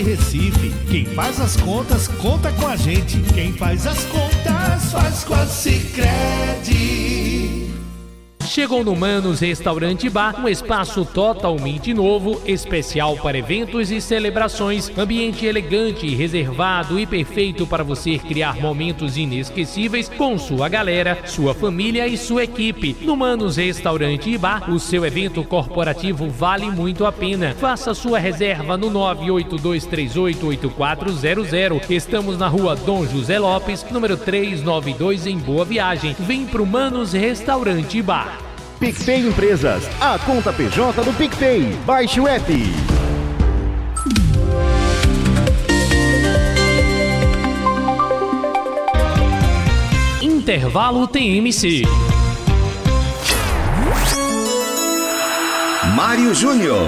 Recife, quem faz as contas, conta com a gente. Quem faz as contas, faz com a Sicredi. Chegou no Manos Restaurante Bar, um espaço totalmente novo, especial para eventos e celebrações, ambiente elegante, reservado e perfeito para você criar momentos inesquecíveis com sua galera, sua família e sua equipe. No Manos Restaurante Bar, o seu evento corporativo vale muito a pena. Faça sua reserva no 982388400. Estamos na rua Dom José Lopes, número 392, em Boa Viagem. Vem pro Manos Restaurante Bar. PicPay Empresas, a conta PJ do PicPay. Baixe o app. Intervalo TMC. Mário Júnior.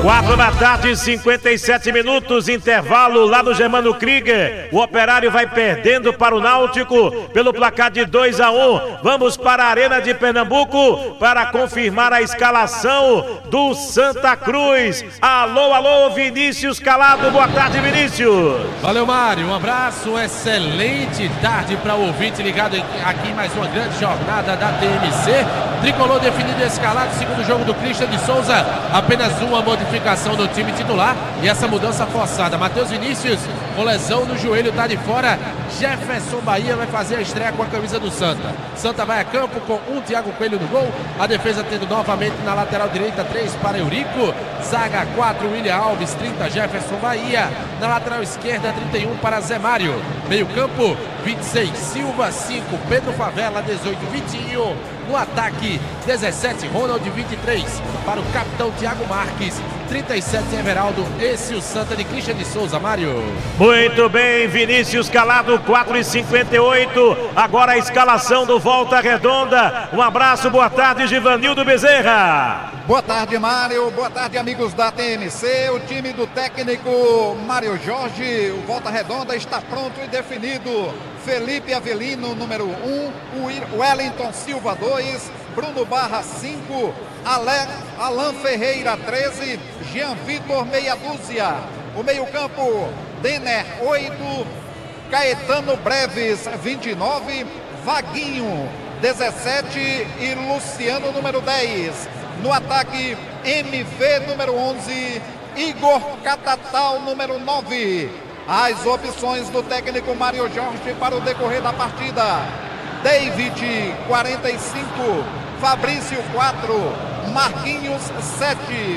4h57, intervalo lá no Germano Krieger. O Operário vai perdendo para o Náutico pelo placar de 2-1. Vamos para a Arena de Pernambuco para confirmar a escalação do Santa Cruz. Alô, Vinícius Calado. Boa tarde, Vinícius. Valeu, Mário. Um abraço, excelente tarde para o ouvinte ligado aqui em mais uma grande jornada da TMC. Tricolor definido e escalado, segundo jogo do Christian de Souza. Apenas uma modificação no time titular e essa mudança forçada. Matheus Vinícius, com lesão no joelho, está de fora. Jefferson Bahia vai fazer a estreia com a camisa do Santa. Santa vai a campo com Thiago Coelho no gol. A defesa tendo novamente na lateral direita 3 para Eurico. Zaga 4, William Alves, 30, Jefferson Bahia. Na lateral esquerda 31 para Zé Mário. Meio campo 26, Silva, 5, Pedro Favela, 18, Vitinho. No ataque 17, Ronald, 23 para o capitão Thiago Marques, 37, Everaldo. Esse o Santa de Christian de Souza, Mário. Muito bem, Vinícius Calado, 4h58. Agora a escalação do Volta Redonda. Um abraço, boa tarde, Givanildo Bezerra. Boa tarde, Mário. Boa tarde, amigos da TMC. O time do técnico Mário Jorge, o Volta Redonda está pronto e definido. Felipe Avelino, número 1, Wellington Silva, 2, Bruno Barra, 5, Alan Ferreira, 13, Jean Vitor, meia dúzia. O meio-campo, Denner, 8, Caetano Breves, 29, Vaguinho, 17 e Luciano, número 10. No ataque, MV, número 11, Igor Catatal, número 9. As opções do técnico Mário Jorge para o decorrer da partida: David, 45, Fabrício, 4, Marquinhos, 7,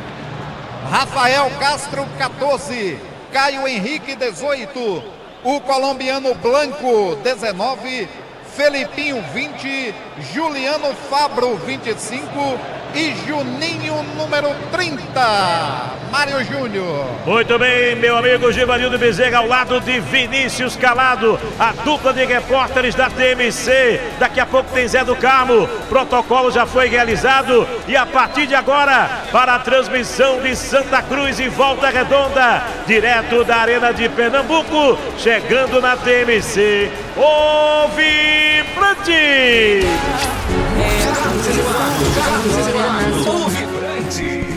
Rafael Castro, 14, Caio Henrique, 18, o colombiano Blanco, 19, Felipinho, 20, Juliano Fabro, 25 e Juninho, número 30. Mário Júnior. Muito bem, meu amigo Givanildo Bezerra, ao lado de Vinícius Calado, a dupla de repórteres da TMC. Daqui a pouco tem Zé do Carmo. Protocolo já foi realizado e a partir de agora, para a transmissão de Santa Cruz e Volta Redonda, direto da Arena de Pernambuco, chegando na TMC, o Vibrante. O Vibrante.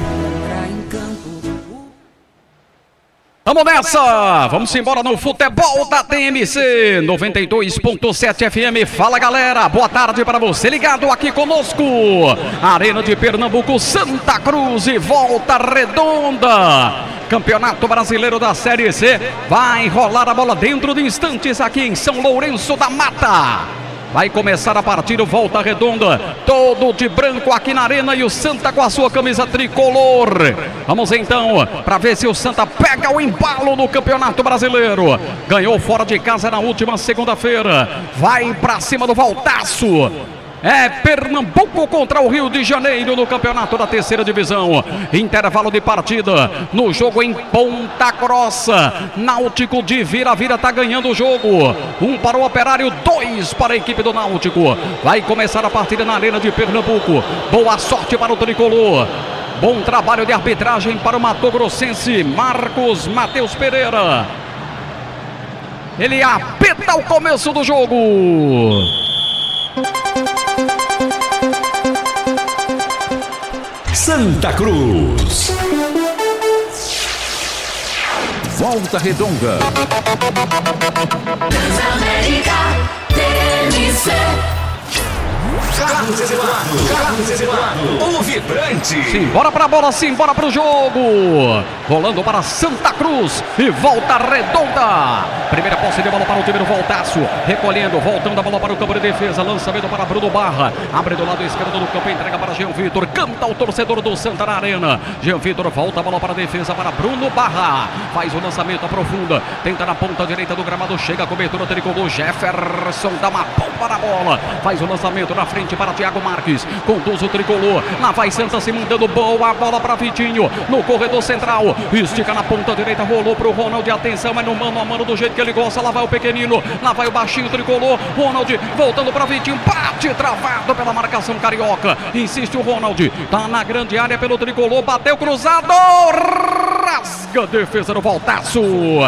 Vamos nessa! Vamos embora no futebol da TMC 92.7 FM. Fala, galera! Boa tarde para você ligado aqui conosco. Arena de Pernambuco, Santa Cruz e Volta Redonda. Campeonato Brasileiro da Série C. Vai rolar a bola dentro de instantes aqui em São Lourenço da Mata. Vai começar a partida, Volta Redonda, todo de branco aqui na arena e o Santa com a sua camisa tricolor. Vamos então para ver se o Santa pega o embalo no Campeonato Brasileiro. Ganhou fora de casa na última segunda-feira. Vai para cima do Voltaço. É Pernambuco contra o Rio de Janeiro no campeonato da terceira divisão. Intervalo de partida no jogo em Ponta Grossa. Náutico de vira-vira está ganhando o jogo. 1 para o Operário, 2 para a equipe do Náutico. Vai começar a partida na Arena de Pernambuco. Boa sorte para o tricolor. Bom trabalho de arbitragem para o matogrossense Marcos Matheus Pereira. Ele apita o começo do jogo. Santa Cruz. Volta Redonda. Transamérica TMC. Carlos Eduardo, o vibrante. Simbora pra bola, simbora pro jogo. Rolando para Santa Cruz e Volta Redonda. Primeira posse de bola para o time do Voltaço. Recolhendo, voltando a bola para o campo de defesa. Lançamento para Bruno Barra. Abre do lado esquerdo do campo, entrega para Jean Vitor. Canta o torcedor do Santa na arena. Jean Vitor volta a bola para a defesa para Bruno Barra. Faz o lançamento, aprofunda. Tenta na ponta direita do gramado. Chega a cobertura tricolor. Jefferson dá uma bomba na bola. Faz o lançamento na frente para Thiago Marques, conduz o tricolor, lá vai Santa se mandando, boa bola para Vitinho, no corredor central, estica na ponta direita, rolou pro Ronald, atenção, é no mano a mano do jeito que ele gosta, lá vai o pequenino, lá vai o baixinho tricolor, Ronald voltando para Vitinho, bate travado pela marcação carioca, insiste o Ronald, tá na grande área pelo tricolor, bateu cruzado, rasga a defesa do Voltaço,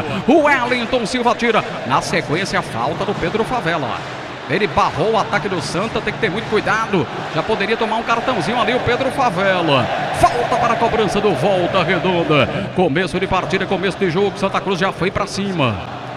o Wellington Silva tira, na sequência a falta do Pedro Favela. Ele barrou o ataque do Santa, tem que ter muito cuidado. Já poderia tomar um cartãozinho ali o Pedro Favela. Falta para a cobrança do Volta Redonda. Começo de partida, começo de jogo. Santa Cruz já foi para cima.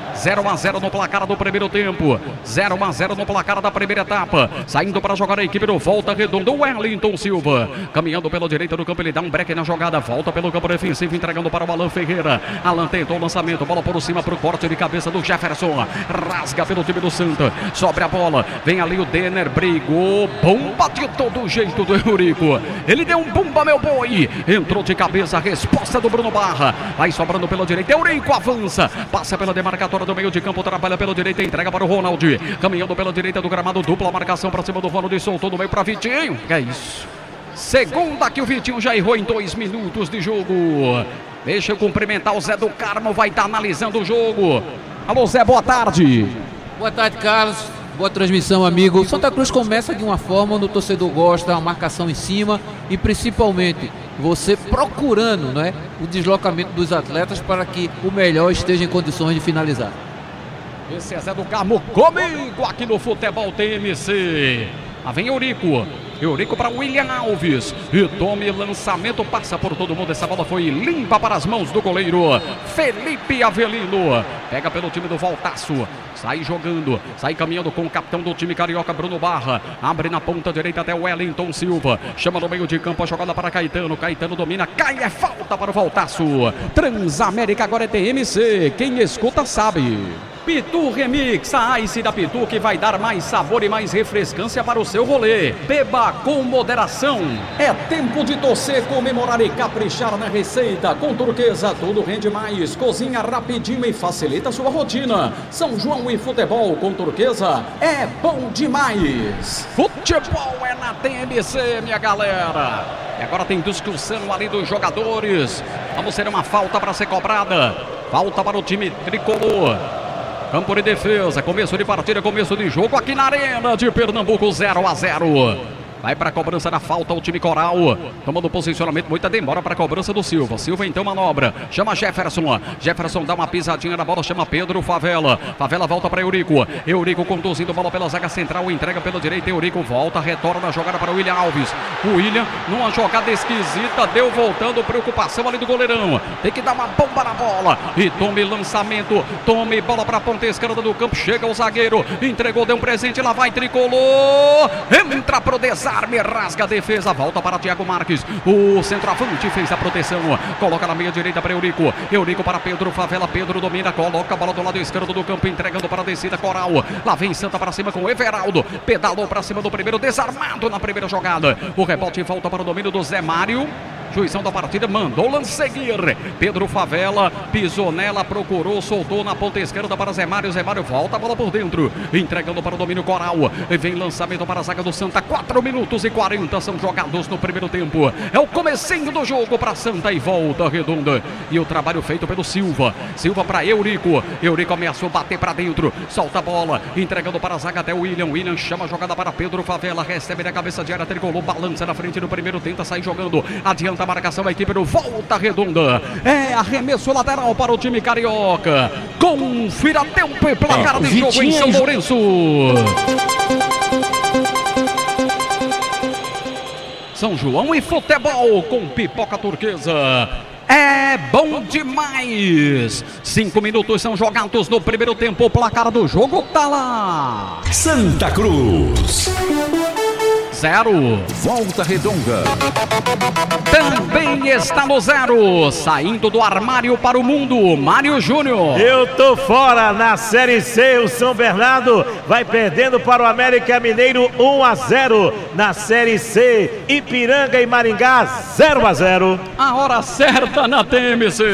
0-0 no placar do primeiro tempo. 0-0 no placar da primeira etapa. Saindo para jogar a equipe do Volta Redonda, o Wellington Silva. Caminhando pela direita do campo, ele dá um break na jogada. Volta pelo campo defensivo, entregando para o Alan Ferreira. Alan tentou o lançamento, bola por cima para o corte de cabeça do Jefferson. Rasga pelo time do Santa. Sobre a bola, vem ali o Denner, brigou. Bomba de todo jeito do Eurico. Ele deu um bomba, meu boi. Entrou de cabeça, a resposta do Bruno Barra. Vai sobrando pela direita, Eurico avança. Passa pela demarcatória do meio de campo, trabalha pela direita, entrega para o Ronald, caminhando pela direita do gramado, dupla marcação para cima do Ronald, soltou no meio para Vitinho, é isso, segunda que o Vitinho já errou em 2 minutos de jogo. Deixa eu cumprimentar o Zé do Carmo, vai estar analisando o jogo. Alô Zé, boa tarde. Boa tarde, Carlos, boa transmissão, amigo. Santa Cruz começa de uma forma onde o torcedor gosta, uma marcação em cima e principalmente você procurando, né, o deslocamento dos atletas para que o melhor esteja em condições de finalizar. Esse é Zé do Carmo comigo aqui no Futebol TMC. Lá vem Eurico. Eurico para William Alves. E tome lançamento, passa por todo mundo. Essa bola foi limpa para as mãos do goleiro Felipe Avelino. Pega pelo time do Voltaço. Sai jogando, sai caminhando com o capitão do time carioca, Bruno Barra. Abre na ponta direita até o Wellington Silva. Chama no meio de campo a jogada para Caetano. Caetano domina, cai, é falta para o Voltaço. Transamérica agora é TMC. Quem escuta sabe. Pitu Remix, a Ice da Pitu que vai dar mais sabor e mais refrescância para o seu rolê. Beba com moderação. É tempo de torcer, comemorar e caprichar na receita. Com Turquesa tudo rende mais. Cozinha rapidinho e facilita a sua rotina. São João e futebol com Turquesa é bom demais. Futebol é na TMC, minha galera. E agora tem discussão ali dos jogadores. Vamos ter uma falta para ser cobrada. Falta para o time tricolor. Campo de defesa, começo de partida, começo de jogo aqui na Arena de Pernambuco, 0-0. Vai para a cobrança da falta o time coral. Tomando posicionamento, muita demora para a cobrança do Silva. Silva então manobra. Chama Jefferson. Jefferson dá uma pisadinha na bola, chama Pedro Favela. Favela volta para Eurico. Eurico conduzindo a bola pela zaga central. Entrega pela direita. Eurico volta, retorna a jogada para o William Alves. O William, numa jogada esquisita, deu voltando. Preocupação ali do goleirão. Tem que dar uma bomba na bola. E tome lançamento. Tome bola para a ponta esquerda do campo. Chega o zagueiro. Entregou, deu um presente. Lá vai tricolor. Entra pro desarme. Rasga a defesa, volta para Thiago Marques. O centroavante fez a proteção. Coloca na meia direita para Eurico. Eurico para Pedro Favela. Pedro domina, coloca a bola do lado esquerdo do campo, entregando para a descida Coral. Lá vem Santa para cima com o Everaldo. Pedalou para cima do primeiro, desarmado na primeira jogada. O rebote volta para o domínio do Zé Mário. Juizão da partida mandou lance seguir. Pedro Favela pisou nela, procurou, soltou na ponta esquerda para Zé Mário. Zé Mário volta a bola por dentro, entregando para o domínio Coral. E vem lançamento para a zaga do Santa. 4 minutos e 40 são jogados no primeiro tempo. É o comecinho do jogo para Santa e Volta Redonda. E o trabalho feito pelo Silva. Silva para Eurico. Eurico ameaçou bater para dentro. Solta a bola, entregando para a zaga até o William. William chama a jogada para Pedro Favela. Recebe na cabeça de área, tricolor, balança na frente do primeiro, tenta sair jogando. Adianta a marcação, a equipe do Volta Redonda. É arremesso lateral para o time carioca. Confira tempo e placar de jogo em São Lourenço. São João e futebol com Pipoca Turquesa. É bom demais! 5 minutos são jogados no primeiro tempo. O placar do jogo tá lá. Santa Cruz 0. Volta Redonda. Também está no 0. Saindo do armário para o mundo, Mário Júnior. Eu tô fora na Série C. O São Bernardo vai perdendo para o América Mineiro 1-0. Na Série C, Ipiranga e Maringá 0-0. A hora certa na TMC.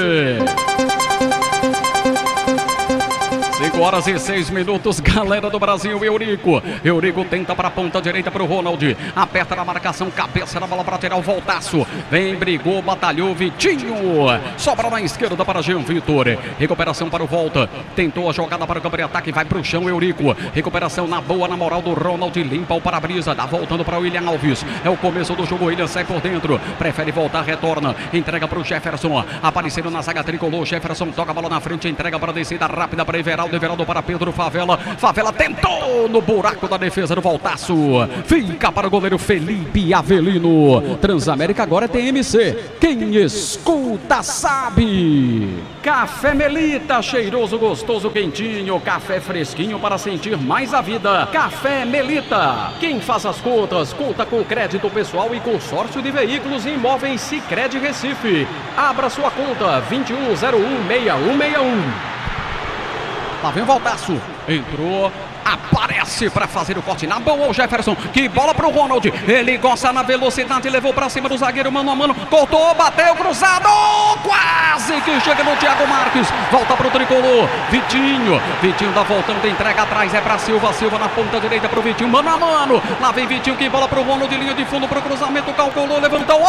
5 horas e 6 minutos, galera do Brasil. Eurico tenta para a ponta direita para o Ronald. Aperta na marcação, cabeça na bola para tirar o voltaço. Vem, brigou, batalhou, Vitinho. Sobra na esquerda para Jean Vitor. Recuperação para o Volta. Tentou a jogada para o campo de ataque, vai para o chão, Eurico. Recuperação na boa, na moral do Ronald. Limpa o para-brisa, dá voltando para o William Alves. É o começo do jogo, William sai por dentro. Prefere voltar, retorna. Entrega para o Jefferson. Aparecendo na zaga tricolor. Jefferson toca a bola na frente, entrega para a descida rápida para Everaldo. Everaldo para Pedro Favela. Favela tentou no buraco da defesa do Voltaço. Fica para o goleiro Felipe Avelino. Transamérica agora é TMC. Quem escuta sabe. Café Melita, cheiroso, gostoso, quentinho. Café fresquinho para sentir mais a vida. Café Melita. Quem faz as contas, conta com crédito pessoal e consórcio de veículos e imóveis Sicredi Recife. Abra sua conta 21016161. Lá vem o Voltaço, entrou, aparece para fazer o corte na boa o Jefferson, que bola pro Ronald, ele gosta na velocidade, levou para cima do zagueiro mano a mano, cortou, bateu, cruzado, quase que chega no Thiago Marques, volta pro tricolor, Vitinho dá voltando, entrega atrás, é para Silva na ponta direita pro Vitinho, mano a mano, lá vem Vitinho que bola pro Ronald, linha de fundo pro cruzamento, calculou, levantou,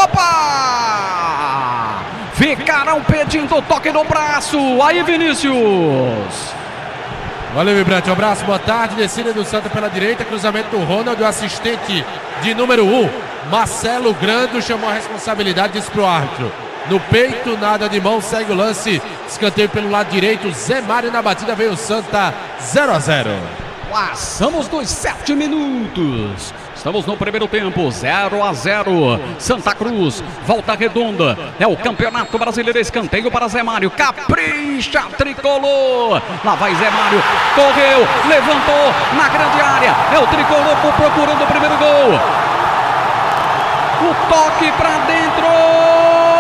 opa! Ficaram pedindo o toque no braço, aí Vinícius. Valeu, Vibrante, um abraço, boa tarde, descida do Santa pela direita, cruzamento do Ronald, o assistente de número 1, Marcelo Grando, chamou a responsabilidade, disse pro árbitro, no peito, nada de mão, segue o lance, escanteio pelo lado direito, Zé Mário na batida, veio o Santa, 0-0. Passamos dos 7 minutos. Estamos no primeiro tempo, 0-0. Santa Cruz, Volta Redonda. É o Campeonato Brasileiro, escanteio para Zé Mário. Capricha, tricolor. Lá vai Zé Mário. Correu, levantou na grande área. É o tricolor procurando o primeiro gol. O toque para dentro.